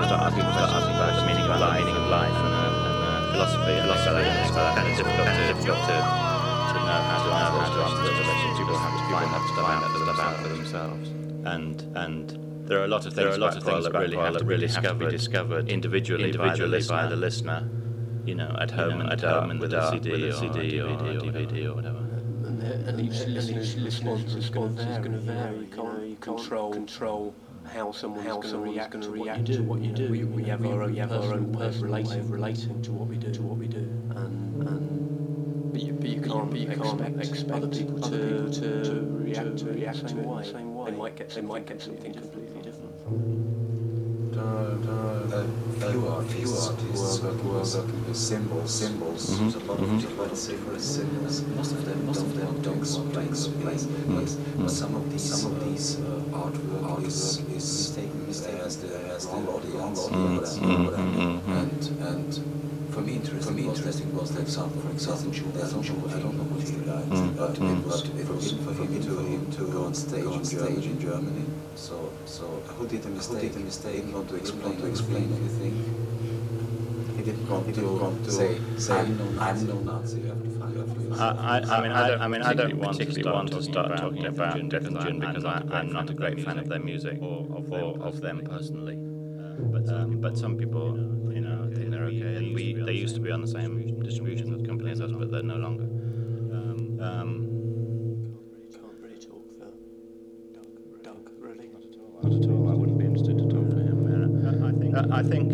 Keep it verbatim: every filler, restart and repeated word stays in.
start asking questions about the meaning of life, meaning of life, and, uh, and uh, philosophy, and philosophy, and it's kind of difficult to difficult to to know how to answer how to answer those questions. People have to find have to find that stuff out for themselves, and and. There are a lot of things, there are a lot of things that really have to really have to be discovered individually, individually by the listener, you know, at home and at home and with a C D or a D V D or whatever. And, and each listener's response is going to vary. You can't you control control how someone's how going to react to react to what you do. We, we have our own personal way of relating relating to what we do to what we do, and and. But you, but you can't, but you can't expect, expect other people to, other people to, to react to react to it the same way. They might get they might get something completely different from it. Uh, a few artists who are working with symbols, symbols. Mm-hmm. There's a lot mm-hmm. of different symbols. Most of them, most of them don't explain place, place. But some of these, some of these uh, artwork is is mistaken, mistaken as the as the wrong audience, and and. For me, interesting, for me, interesting was, for example, for example, I don't know, I don't know what he liked, mm. but mm. it was for him, for him to, him to go on stage, on stage in Germany. So, so who did the mistake? Who did the mistake? He didn't want to explain, to explain anything. He didn't want, he didn't want to say, say, I'm no, I'm no Nazi. You have to find, you have to find. I, I, I mean, I don't, I mean, I don't particularly want to start talking about Death and June because I, I'm not a great fan of their music or of, or of them personally. But um, but some people, you know, think they're okay. And we they used to be on the same distribution company as us, but they're no longer. Um, um, can't really talk for Doug, Doug, really. Not at all. I wouldn't be interested to talk to him. Uh, I think. Uh, I think.